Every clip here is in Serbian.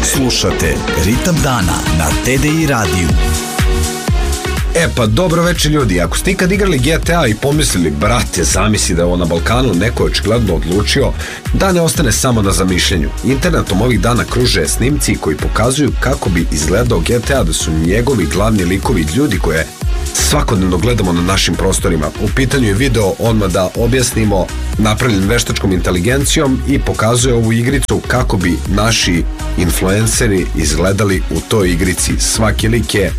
Slušate Ritam dana na TDI radiju. Pa dobro večer ljudi, ako ste ikad igrali GTA i pomislili, brate, zamisli da je ovo na Balkanu, neko je očigledno odlučio da ne ostane samo na zamišljenju. Internetom ovih dana kruže snimci koji pokazuju kako bi izgledao GTA, da su njegovi glavni likovi ljudi koje svakodnevno gledamo na našim prostorima. U pitanju je video, odmah da objasnimo, napravljen veštačkom inteligencijom i pokazuje ovu igricu kako bi naši influenceri izgledali u toj igrici. Svaki lik je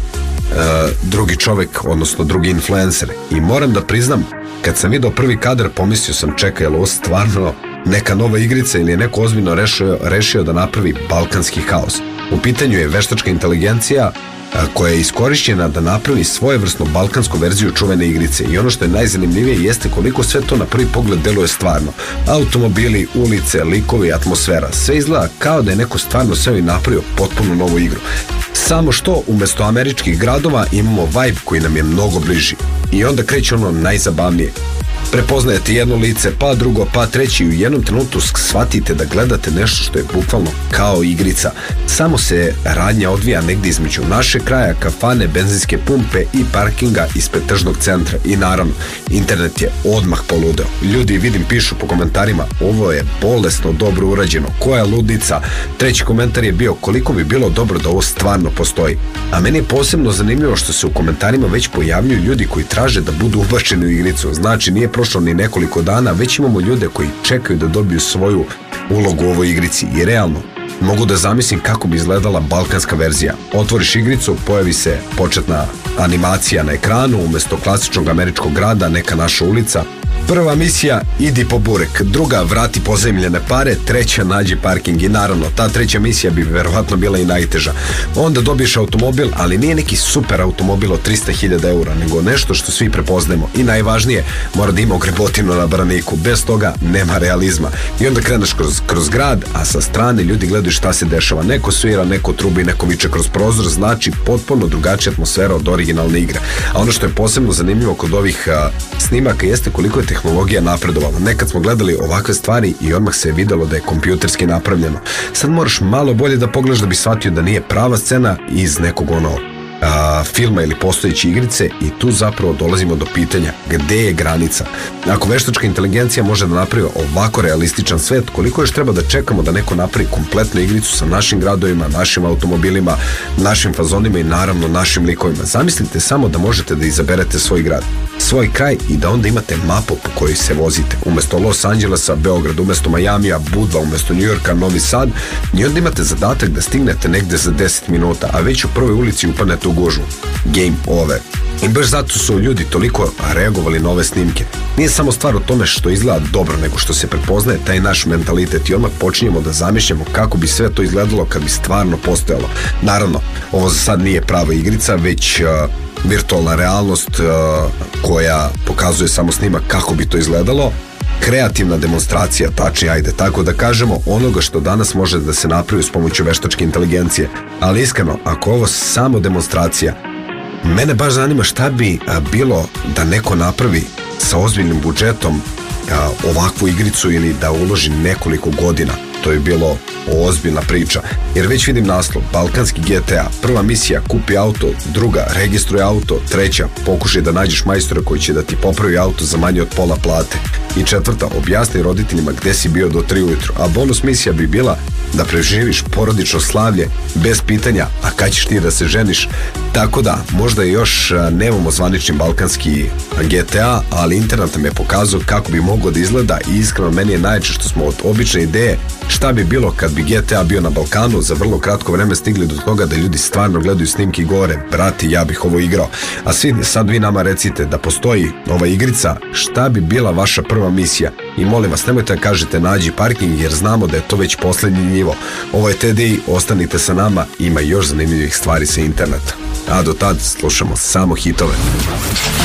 drugi čovek, odnosno drugi influencer. I moram da priznam, kad sam video prvi kadar, pomislio sam, čekaj, je li ovo stvarno neka nova igrica ili je neko ozbiljno rešio da napravi balkanski haos. U pitanju je veštačka inteligencija koja je iskorišćena da napravi svojevrsnu balkansku verziju čuvene igrice. I ono što je najzanimljivije jeste koliko sve to na prvi pogled deluje stvarno. Automobili, ulice, likovi, atmosfera. Sve izgleda kao da je neko stvarno sve i napravio potpuno novu igru. Samo što umesto američkih gradova imamo vibe koji nam je mnogo bliži. I onda kreće ono najzabavnije. Prepoznajete jedno lice, pa drugo, pa treći i u jednom trenutku shvatite da gledate nešto što je bukvalno kao igrica. Samo se radnja odvija negdje između našeg kraja, kafane, benzinske pumpe i parkinga ispred tržnog centra. I naravno, internet je odmah poludeo. Ljudi, vidim, pišu po komentarima, ovo je bolesno dobro urađeno, koja ludnica. Treći komentar je bio, koliko bi bilo dobro da ovo stvarno postoji. A meni je posebno zanimljivo što se u komentarima već pojavljuju ljudi koji traže da budu ubačeni u igricu. Znači, nije prošlo ni nekoliko dana, već imamo ljude koji čekaju da dobiju svoju ulogu u ovoj igrici. I realno, mogu da zamislim kako bi izgledala balkanska verzija. Otvoriš igricu, pojavi se početna animacija na ekranu, umesto klasičnog američkog grada, neka naša ulica. Prva misija, idi po burek. Druga, vrati pozajmljene pare. Treća, nađi parking. I naravno, ta treća misija bi verovatno bila i najteža. Onda dobiješ automobil, ali nije neki super automobil od 300.000 eura, nego nešto što svi prepoznajemo. I najvažnije, mora da ima ogrebotinu na braniku. Bez toga nema realizma. I onda kreneš kroz grad, a sa strane ljudi gledaju šta se dešava. Neko svira, neko trubi, neko viče kroz prozor. Znači, potpuno drugačija atmosfera od originalne igre. A ono što je posebno zanimljivo kod ovih snimaka jeste koliko je tehnologija napredovala. Nekad smo gledali ovakve stvari i odmah se je videlo da je kompjuterski napravljeno. Sad moraš malo bolje da pogledaš da bi shvatio da nije prava scena iz nekog filma ili postojeće igrice i tu zapravo dolazimo do pitanja gde je granica. Ako veštačka inteligencija može da napravi ovako realističan svet, koliko još treba da čekamo da neko napravi kompletnu igricu sa našim gradovima, našim automobilima, našim fazonima i naravno našim likovima. Zamislite samo da možete da izaberete svoj grad, svoj kraj i da onda imate mapu po kojoj se vozite. Umesto Los Angelesa, Beograd, umesto Majamija, Budva, umesto New Yorka, Novi Sad, i onda imate zadatak da stignete negde za 10 minuta, a već u prvoj ulici upadnete u gužvu. Game over. I baš zato su ljudi toliko reagovali na ove snimke. Nije samo stvar o tome što izgleda dobro, nego što se prepoznaje taj naš mentalitet i odmah počinjemo da zamišljamo kako bi sve to izgledalo kad bi stvarno postojalo. Naravno, ovo za sad nije prava igrica, već virtualna realnost koja pokazuje samo snimak kako bi to izgledalo. Kreativna demonstracija, tačnije, ajde tako da kažemo, onoga što danas može da se napravi s pomoću veštačke inteligencije. Ali iskreno, ako ovo samo demonstracija, mene baš zanima šta bi bilo da neko napravi sa ozbiljnim budžetom ovakvu igricu ili da uloži nekoliko godina. To je bilo ozbiljna priča, jer već vidim naslov, balkanski GTA, prva misija, kupi auto, druga, registruj auto, treća, pokušaj da nađeš majstora koji će da ti popravi auto za manje od pola plate i četvrta, objasni roditeljima gde si bio do 3 ujutru, a bonus misija bi bila da preživiš porodično slavlje bez pitanja, a kad ćeš ti da se ženiš. Tako da, možda još nemamo zvanični balkanski GTA, ali internet nam je pokazao kako bi mogao da izgleda i iskreno meni je najjače što smo od obične ideje šta bi bilo kad bi GTA bio na Balkanu za vrlo kratko vreme stigli do toga da ljudi stvarno gledaju snimke i govore, brati, ja bih ovo igrao. A sad vi nama recite da postoji ova igrica, šta bi bila vaša prva misija? I molim vas, nemojte da kažete nađi parking, jer znamo da je to već poslednji nivo. Ovo je TDI, ostanite sa nama, ima još zanimljivih stvari sa interneta. A do tad slušamo samo hitove.